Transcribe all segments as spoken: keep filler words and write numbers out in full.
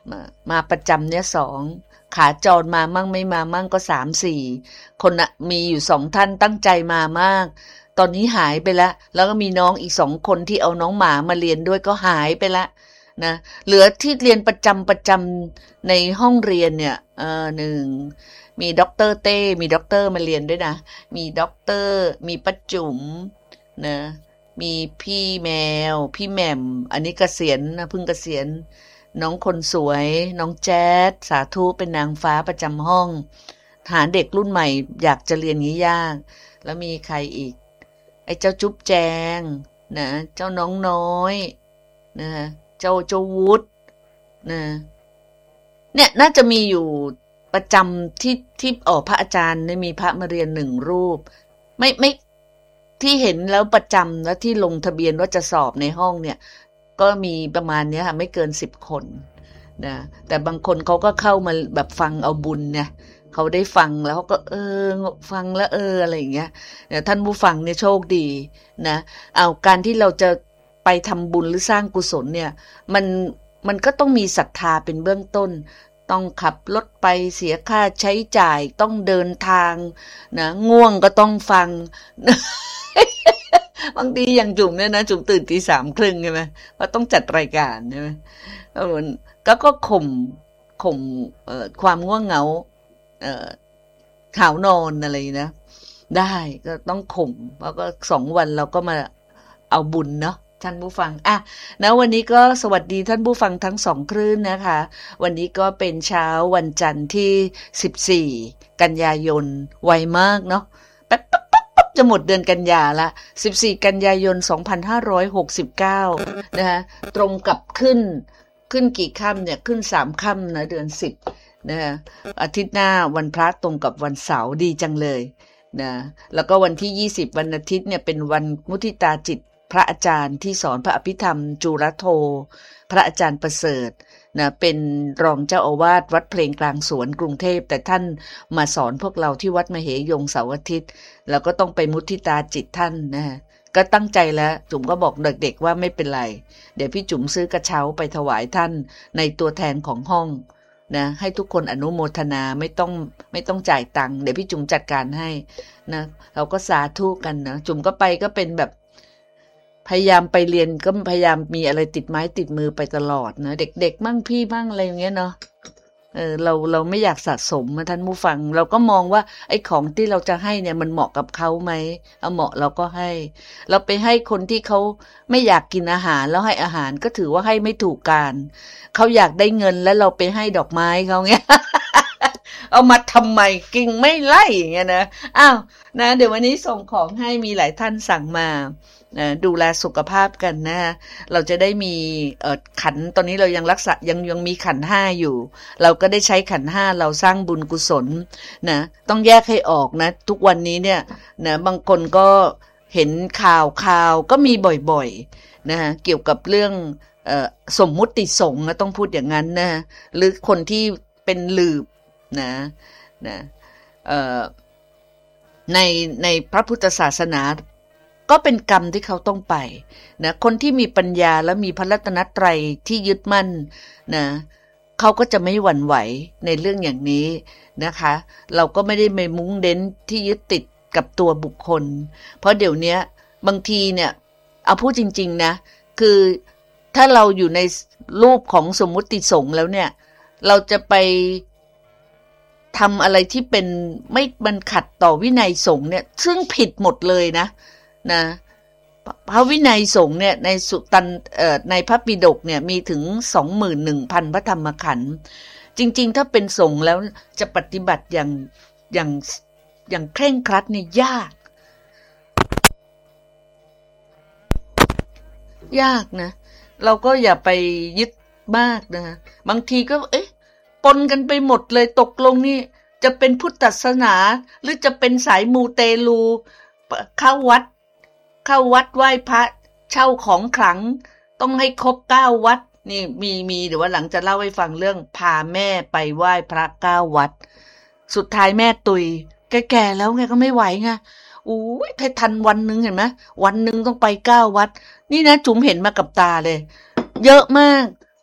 มามาประจำเนี่ยสองขาจรมามั่งไม่มามั่งก็สามสี่คนนะมีอยู่สองท่านตั้งใจมามากตอนนี้หายไปแล้วแล้วก็มีน้องอีกสองคนที่เอาน้องหมามาเรียนด้วยก็หายไปแล้วนะเหลือที่เรียนประจำประจำในห้องเรียนเนี่ยเออหนึ่งมีด็อกเตอร์เต้มีด็อกเตอร์มาเรียนด้วยนะมีด็อกเตอร์มีป้าจุ๋มนะมีพี่แมวพี่แหม่มอันนี้เกษียณนะเพิ่งเกษียณน้องคนสวยน้องแจ๊ดสาธุเป็นนางฟ้าประจำห้องหาเด็กรุ่นใหม่อยากจะเรียนงี้ยากแล้วมีใครอีกไอ้เจ้าจุ๊บแจงนะเจ้าน้องน้อยนะเจ้าเจ้าวุฒนะเนี่ยน่าจะมีอยู่ประจำที่ที่ออกพระอาจารย์เนี่ยมีพระมาเรียนหนึ่งรูปไม่ไม่ที่เห็นแล้วประจำแล้วที่ลงทะเบียนว่าจะสอบในห้องเนี่ยก็มีประมาณนี้ค่ะไม่เกินสิบคนนะแต่บางคนเขาก็เข้ามาแบบฟังเอาบุญเนี่ยเขาได้ฟังแล้วเขาก็เออฟังแล้วเอออะไรอย่างเงี้ยเนี่ยท่านผู้ฟังเนี่ยโชคดีนะเอาการที่เราจะไปทำบุญหรือสร้างกุศลเนี่ยมันมันก็ต้องมีศรัทธาเป็นเบื้องต้นต้องขับรถไปเสียค่าใช้จ่ายต้องเดินทางนะง่วงก็ต้องฟัง บางทีอย่างจุ๋มเนี่ยนะจุ๋มตื่นตีสามครึ่งใช่ไหมเพราะต้องจัดรายการใช่ไหมก็ก็ข่มข่มเอ่อความง่วงเหงาเอ่อขาวนอนอะไรนะได้ก็ต้องข่มแล้วก็สองวันเราก็มาเอาบุญเนาะท่านผู้ฟังอ่ะนะวันนี้ก็สวัสดีท่านผู้ฟังทั้งสองคลื่นนะคะวันนี้ก็เป็นเช้าวันจันทร์ที่สิบสี่กันยายนไวมากเนาะแป๊บปั๊บปั๊บปั๊บจะหมดเดือนกันยาละสิบสี่กันยายนสองพันห้าร้อยหกสิบเก้านะคะตรงกับขึ้นขึ้นกี่ค่ำเนี่ยขึ้นสามค่ำนะเดือนสิบนะอาทิตย์หน้าวันพระตรงกับวันเสาร์ดีจังเลยนะแล้วก็วันที่ยี่สิบวันอาทิตย์เนี่ยเป็นวันมุทิตาจิตพระอาจารย์ที่สอนพระอภิธรรมจุฬโทพระอาจารย์ประเสริฐนะเป็นรองเจ้าอาวาสวัดเพลงกลางสวนกรุงเทพแต่ท่านมาสอนพวกเราที่วัดมเหยงเสาร์อาทิตย์แล้วก็ต้องไปมุทิตาจิตท่านนะฮะก็ตั้งใจแล้วจุ๋มก็บอกเด็กๆว่าไม่เป็นไรเดี๋ยวพี่จุ๋มซื้อกระเช้าไปถวายท่านในตัวแทนของห้องนะให้ทุกคนอนุโมทนาไม่ต้องไม่ต้องจ่ายตังค์เดี๋ยวพี่จุ๋มจัดการให้นะเราก็สาธุกันนะจุ๋มก็ไปก็เป็นแบบพยายามไปเรียนก็พยายามมีอะไรติดไม้ติดมือไปตลอดนะเด็กๆมั่งพี่มั่งอะไรอย่างเงี้ยเนาะเออเราเราไม่อยากสะสมนะท่านผู้ฟังเราก็มองว่าไอ้ของที่เราจะให้เนี่ยมันเหมาะกับเขาไหมเอาเหมาะเราก็ให้เราไปให้คนที่เขาไม่อยากกินอาหารแล้วให้อาหารก็ถือว่าให้ไม่ถูกการเขาอยากได้เงินแล้วเราไปให้ดอกไม้เขาเงี้ย เอามาทำไมกิ่งไม่ไล่อย่างเงี้ยนะอ้าวนะเดี๋ยววันนี้ส่งของให้มีหลายท่านสั่งมานะดูแลสุขภาพกันนะเราจะได้มีเอ่อขันตอนนี้เรายังรักษายังยังมีขันห้าอยู่เราก็ได้ใช้ขันห้าเราสร้างบุญกุศลนะต้องแยกให้ออกนะทุกวันนี้เนี่ยนะบางคนก็เห็นข่าวข่าวก็มีบ่อยๆนะเกี่ยวกับเรื่องเอ่อสมมุติสงฆ์นะต้องพูดอย่างนั้นนะหรือคนที่เป็นลืบนะนะเอ่อในในพระพุทธศาสนาก็เป็นกรรมที่เขาต้องไปนะคนที่มีปัญญาและมีพระรัตนตรัยที่ยึดมั่นนะเขาก็จะไม่หวั่นไหวในเรื่องอย่างนี้นะคะเราก็ไม่ได้ไปมุ้งเน้นที่ยึดติดกับตัวบุคคลเพราะเดี๋ยวนี้บางทีเนี่ยเอาพูดจริงๆนะคือถ้าเราอยู่ในรูปของสมมุติสงฆ์แล้วเนี่ยเราจะไปทำอะไรที่เป็นไม่มันขัดต่อวินัยสงฆ์เนี่ยซึ่งผิดหมดเลยนะนะพระวินัยสงฆ์เนี่ยในสุตันเอ่อในพระปิฎกเนี่ยมีถึง สองหมื่นหนึ่งพัน พระธรรมขันธ์จริงๆถ้าเป็นสงฆ์แล้วจะปฏิบัติอย่างอย่างอย่างเคร่งครัดเนี่ยยากยากนะเราก็อย่าไปยึดมากนะบางทีก็เอ๊ะปนกันไปหมดเลยตกลงนี่จะเป็นพุทธศาสนาหรือจะเป็นสายมูเตลูเข้าวัดเข้าวัดไหว้พระเช่าของขลังต้องให้ครบเก้าวัดนี่มีมีเดี๋ยวว่าหลังจะเล่าให้ฟังเรื่องพาแม่ไปไหว้พระเก้าวัดสุดท้ายแม่ตุยแก่ๆแล้วไงก็ไม่ไหวไงอู้ยให้ทันวันนึงเห็นไหมวันนึงต้องไปเก้าวัดนี่นะจุ๋มเห็นมากับตาเลยเยอะมาก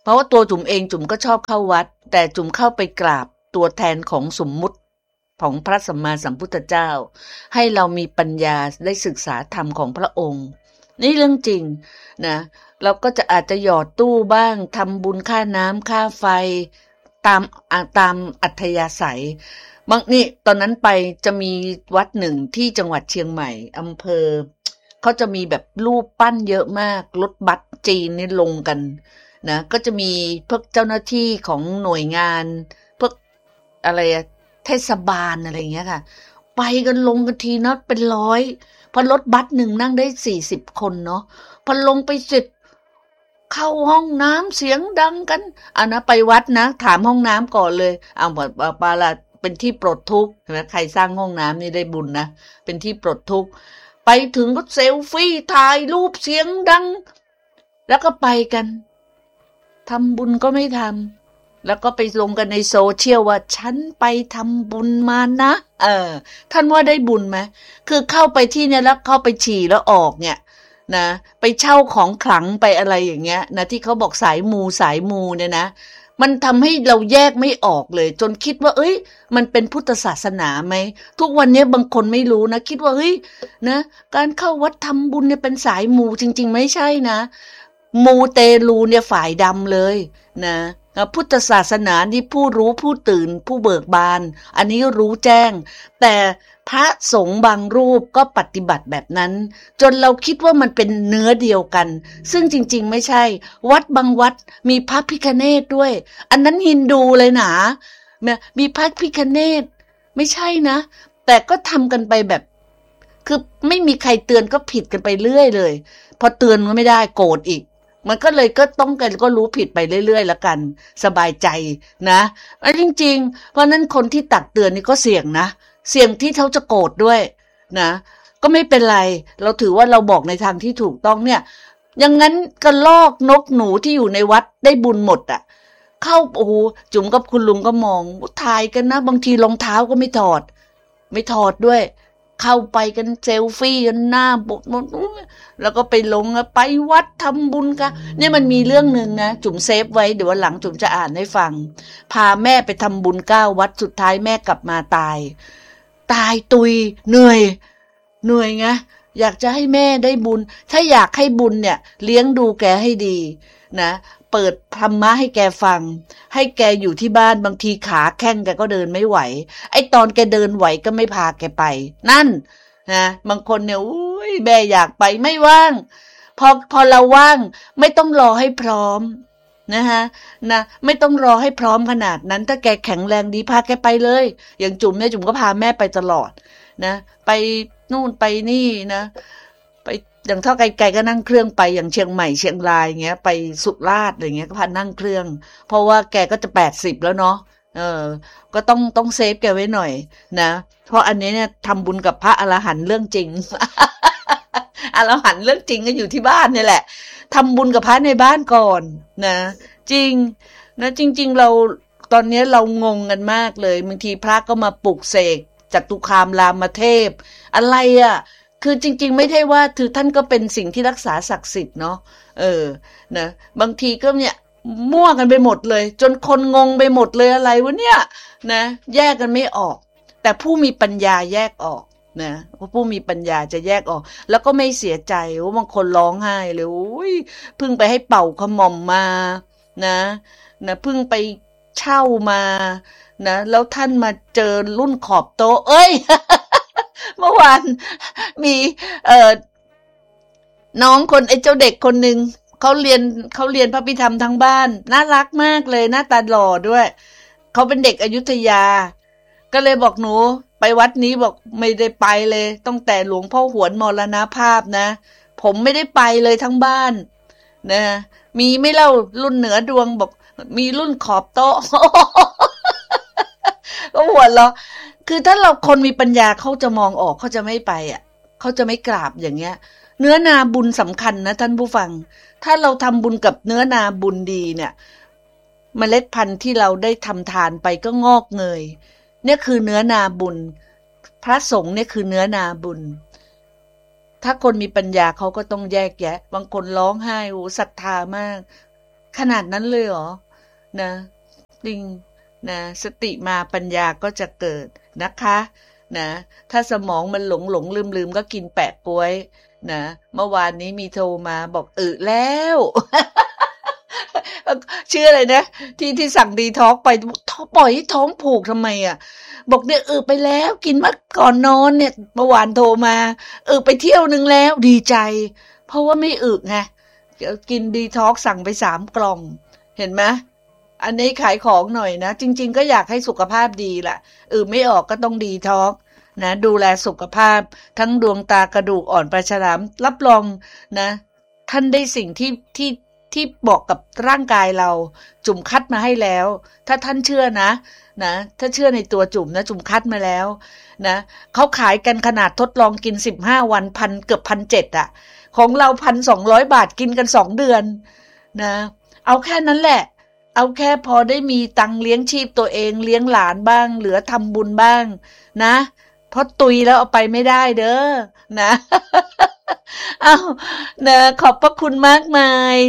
เพราะว่าตัวจุ๋มเองจุ๋มก็ชอบเข้าวัดแต่จุ๋มเข้าไปกราบตัวแทนของสมมุติของพระสัมมาสัมพุทธเจ้าให้เรามีปัญญาได้ศึกษาธรรมของพระองค์นี่เรื่องจริงนะเราก็จะอาจจะหยอดตู้บ้างทำบุญค่าน้ำค่าไฟตามตามอัธยาศัยบางนี่ตอนนั้นไปจะมีวัดหนึ่งที่จังหวัดเชียงใหม่อำเภอเขาจะมีแบบรูปปั้นเยอะมากรถบัสจีนนี่ลงกันนะก็จะมีพวกเจ้าหน้าที่ของหน่วยงานพวกอะไรเทศบาลอะไรอย่างเงี้ยค่ะไปกันลงกันทีนะเป็นร้อยพอรถบัสหนึ่งนั่งได้สี่สิบคนเนาะพอลงไปเสร็จเข้าห้องน้ำเสียงดังกันอ่ะนะไปวัดนะถามห้องน้ำก่อนเลยเอาปาละเป็นที่ปลดทุกข์เห็นไหมใครสร้างห้องน้ำนี่ได้บุญนะเป็นที่ปลดทุกข์ไปถึงก็เซลฟี่ถ่ายรูปเสียงดังแล้วก็ไปกันทำบุญก็ไม่ทำแล้วก็ไปลงกันในโซเชียลว่าฉันไปทำบุญมานะเออท่านว่าได้บุญไหมคือเข้าไปที่เนี่ยแล้วเข้าไปฉี่แล้วออกเนี่ยนะไปเช่าของขลังไปอะไรอย่างเงี้ยนะที่เขาบอกสายมูสายมูเนี่ยนะมันทำให้เราแยกไม่ออกเลยจนคิดว่าเอ้ยมันเป็นพุทธศาสนาไหมทุกวันนี้บางคนไม่รู้นะคิดว่าเฮ้ยนะการเข้าวัดทำบุญเนี่ยเป็นสายมูจริงๆไม่ใช่นะมูเตลูเนี่ยฝ่ายดำเลยนะพุทธศาสนานี่ผู้รู้ผู้ตื่นผู้เบิกบานอันนี้รู้แจ้งแต่พระสงฆ์บางรูปก็ปฏิบัติแบบนั้นจนเราคิดว่ามันเป็นเนื้อเดียวกันซึ่งจริงๆไม่ใช่วัดบางวัดมีพระพิฆเนศด้วยอันนั้นฮินดูเลยนะมีพระพิฆเนศไม่ใช่นะแต่ก็ทำกันไปแบบคือไม่มีใครเตือนก็ผิดกันไปเรื่อยเลยพอเตือนก็ไม่ได้โกรธอีกมันก็เลยก็ต้องกันก็รู้ผิดไปเรื่อยๆแล้วกันสบายใจนะอันจริงๆเพราะนั้นคนที่ตักเตือนนี่ก็เสี่ยงนะเสี่ยงที่เขาจะโกรธด้วยนะก็ไม่เป็นไรเราถือว่าเราบอกในทางที่ถูกต้องเนี่ยอย่างนั้นกระลอกนกหนูที่อยู่ในวัดได้บุญหมดอ่ะเข้าโอ้โหจุ๋มกับคุณลุงก็มองถ่ายกันนะบางทีรองเท้าก็ไม่ถอดไม่ถอดด้วยเข้าไปกันเซลฟี่กันหน้าบดหมดแล้วก็ไปลงไปวัดทำบุญกันเนี่ยมันมีเรื่องหนึ่งนะจุ๋มเซฟไว้เดี๋ยววันหลังจุ๋มจะอ่านให้ฟังพาแม่ไปทำบุญเก้าวัดสุดท้ายแม่กลับมาตายตายตุยเหนื่อยเหนื่อยไงอยากจะให้แม่ได้บุญถ้าอยากให้บุญเนี่ยเลี้ยงดูแกให้ดีนะเปิดธรรมะให้แกฟังให้แกอยู่ที่บ้านบางทีขาแข้งแกก็เดินไม่ไหวไอ้ตอนแกเดินไหวก็ไม่พาแกไปนั่นนะบางคนเนี่ยอุ้ยแม่อยากไปไม่ว่างพอพอเราว่างไม่ต้องรอให้พร้อมนะฮะนะไม่ต้องรอให้พร้อมขนาดนั้นถ้าแกแข็งแรงดีพาแกไปเลยอย่างจุ๋มเนี่ยจุ๋มก็พาแม่ไปตลอดนะไปนู่นไปนี่นะไปอย่างถ้าไกลๆก็นั่งเครื่องไปอย่างเชียงใหม่เชียงรายเงี้ยไปสุราษฎร์อะไรเงี้ยก็พานั่งเครื่องเพราะว่าแกก็จะแปดสิบแล้วเนาะเออก็ต้องต้องเซฟแกไว้หน่อยนะเพราะอันนี้เนี่ยทำบุญกับพระอรหันต์เรื่องจริง อรหันต์เรื่องจริงก็อยู่ที่บ้านนี่แหละทำบุญกับพระในบ้านก่อนนะจริงนะจริงๆเราตอนนี้เรางงกันมากเลยบางทีพระก็มาปลุกเสกจตุคามรามเทพอะไรอ่ะคือจริงๆไม่ใช่ว่าคือท่านก็เป็นสิ่งที่รักษาศักดิ์สิทธิ์เนาะเออนะบางทีก็เนี่ยมั่วกันไปหมดเลยจนคนงงไปหมดเลยอะไรวะเนี่ยนะแยกกันไม่ออกแต่ผู้มีปัญญาแยกออกนะผู้มีปัญญาจะแยกออกแล้วก็ไม่เสียใจว่าบางคนร้องไห้เลยโอ้ยเพิ่งไปให้เป่าขมอมมานะนะเพิ่งไปเช่ามานะแล้วท่านมาเจอรุ่นขอบโต๊ะเอ้ย เมื่อวานมีเอ่อน้องคนไอ้เจ้าเด็กคนหนึ่งเขาเรียนเขาเรียนพระพิธรรมทั้งบ้านน่ารักมากเลยหน้าตาหล่อด้วยเขาเป็นเด็กอยุธยาก็เลยบอกหนูไปวัดนี้บอกไม่ได้ไปเลยตั้งแต่หลวงพ่อหวนมรณภาพนะผมไม่ได้ไปเลยทั้งบ้านนะมีไม่เล่ารุ่นเหนือดวงบอกมีรุ่นขอบโต๊ะ ก็หัวเราะคือถ้าเราคนมีปัญญาเขาจะมองออกเขาจะไม่ไปอ่ะเขาจะไม่กราบอย่างเงี้ยเนื้อนาบุญสำคัญนะท่านผู้ฟังถ้าเราทำบุญกับเนื้อนาบุญดีเนี่ยเมล็ดพันธุ์ที่เราได้ทำทานไปก็งอกเงยเนี่ยคือเนื้อนาบุญพระสงฆ์เนี่ยคือเนื้อนาบุญถ้าคนมีปัญญาเขาก็ต้องแยกแยะบางคนร้องไห้โอ้ศรัทธามากขนาดนั้นเลยเหรอนะจริงนะสติมาปัญญาก็จะเกิดนะคะนะถ้าสมองมันหลงหลงลืมลืมก็กินแปะก๊วยนะเมื่อวานนี้มีโทรมาบอกอึแล้ว ชื่ออะไรนะที่ที่สั่งดีท็อกไปปล่อยให้ท้องผูกทำไมอ่ะบอกเนี่ยอึไปแล้วกินมาก่อนนอนเนี่ยเมื่อวานโทรมาอึไปเที่ยวนึงแล้วดีใจเพราะว่าไม่อึไงกินดีท็อกสั่งไปสามกล่องเห็นไหมอันนี้ขายของหน่อยนะจริงๆก็อยากให้สุขภาพดีแหละอึไม่ออกก็ต้องดีท็อกนะดูแลสุขภาพทั้งดวงตากระดูกอ่อนปลาฉลามรับรองนะท่านได้สิ่งที่ที่ที่บอกกับร่างกายเราจุ่มคัดมาให้แล้วถ้าท่านเชื่อนะนะถ้าเชื่อในตัวจุ่มนะจุ่มคัดมาแล้วนะเขาขายกันขนาดทดลองกินสิบห้าวันพันเกือบ หนึ่งพันเจ็ดร้อย อ่ะของเรา หนึ่งพันสองร้อย บาทกินกันสองเดือนนะเอาแค่นั้นแหละเอาแค่พอได้มีตังเลี้ยงชีพตัวเองเลี้ยงหลานบ้างเหลือทำบุญบ้างนะเพราะตุยแล้วเอาไปไม่ได้เด้อนะอ้าวนะขอบพระคุณมากมาย